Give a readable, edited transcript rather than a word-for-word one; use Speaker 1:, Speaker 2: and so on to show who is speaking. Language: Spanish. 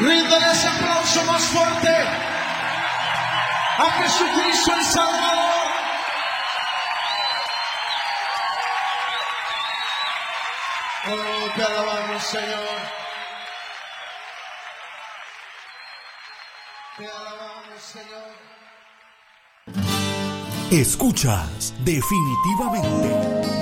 Speaker 1: Ríndale ese aplauso más fuerte a Jesucristo el Salvador. Oh, te alabamos, Señor. Te alabamos, Señor.
Speaker 2: Escuchas Definitivamente.